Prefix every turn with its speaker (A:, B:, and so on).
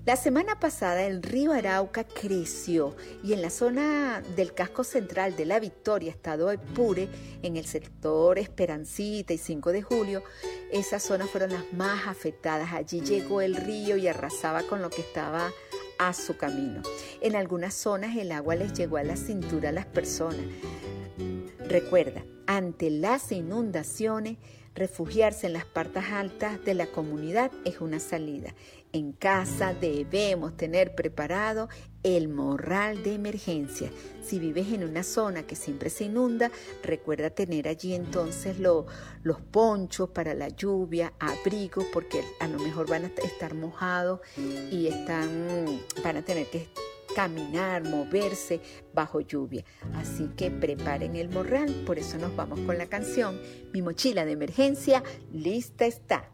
A: La semana pasada el río Arauca creció y en la zona del casco central de La Victoria, estado Apure, en el sector Esperancita y 5 de Julio, esas zonas fueron las más afectadas. Allí llegó el río y arrasaba con lo que estaba a su camino. En algunas zonas el agua les llegó a la cintura a las personas. Recuerda, ante las inundaciones, refugiarse en las partes altas de la comunidad es una salida. En casa debemos tener preparado el morral de emergencia. Si vives en una zona que siempre se inunda, recuerda tener allí entonces los ponchos para la lluvia, abrigos, porque a lo mejor van a estar mojados y van a tener que caminar, moverse bajo lluvia. Así que preparen el morral. Por eso nos vamos con la canción Mi mochila de emergencia lista está.